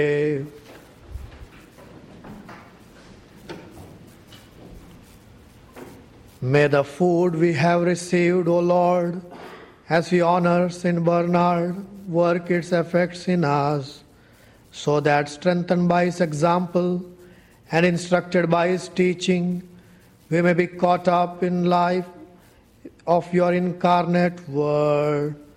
May the food we have received, O Lord, as we honor Saint Bernard, work its effects in us, so that strengthened by his example and instructed by his teaching, we may be caught up in life of your incarnate word.